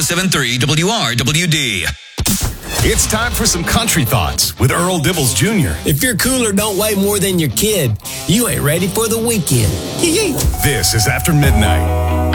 107.3 WRWD. It's time for some country thoughts with Earl Dibbles Jr. If your cooler don't weigh more than your kid, you ain't ready for the weekend. This is After Midnight.